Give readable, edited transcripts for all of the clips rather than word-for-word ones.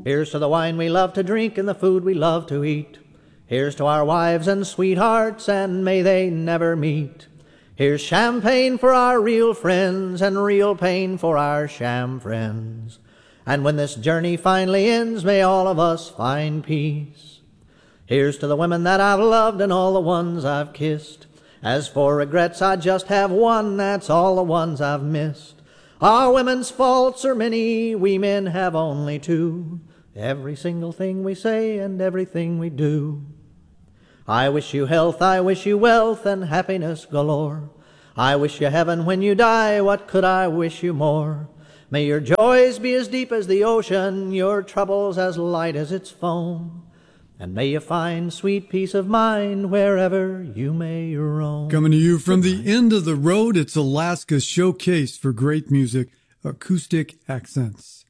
Here's to the wine we love to drink and the food we love to eat. Here's to our wives and sweethearts, and may they never meet. Here's champagne for our real friends and real pain for our sham friends. And when this journey finally ends, may all of us find peace. Here's to the women that I've loved and all the ones I've kissed. As for regrets, I just have one, that's all the ones I've missed. Our women's faults are many, we men have only two. Every single thing we say and everything we do. I wish you health, I wish you wealth and happiness galore. I wish you heaven when you die, what could I wish you more? May your joys be as deep as the ocean, your troubles as light as its foam. And may you find sweet peace of mind wherever you may roam. Coming to you from the end of the road, it's Alaska's showcase for great music, Acoustic Accents.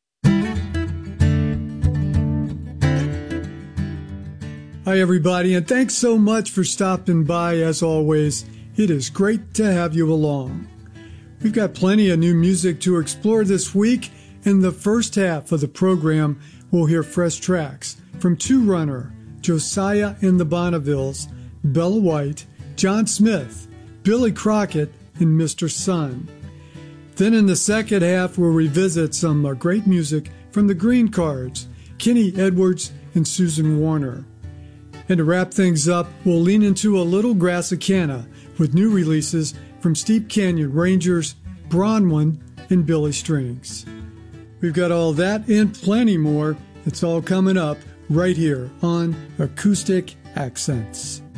Hi, everybody, and thanks so much for stopping by. As always, it is great to have you along. We've got plenty of new music to explore this week. In the first half of the program, we'll hear fresh tracks from Two Runner, Josiah and the Bonnevilles, Bella White, John Smith, Billy Crockett, and Mr. Sun. Then in the second half, we'll revisit some great music from the Green Cards, Kenny Edwards and Susan Warner. And to wrap things up, we'll lean into a little Grassicana with new releases from Steep Canyon Rangers, Bronwyn, and Billy Strings. We've got all that and plenty more. It's all coming up right here on Acoustic Accents.